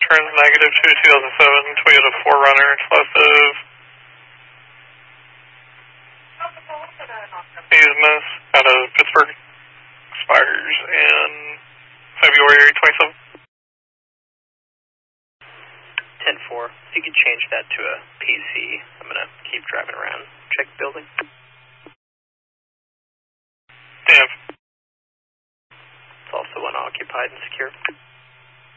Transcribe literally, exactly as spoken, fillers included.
Turns negative to two thousand seven Toyota four runner explosive. Easemus out of Pittsburgh. Expires in February twenty-seventh. ten four. If you could change that to a P C, I'm going to keep driving around. Check the building. Damn. It's also unoccupied and secure.